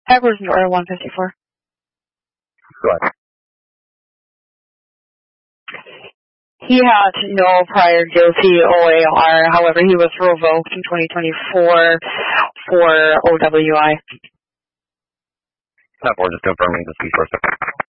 Edwards or 154. Go ahead. He had no prior guilty OAR. However, he was revoked in 2024 for OWI. That board just confirming this before.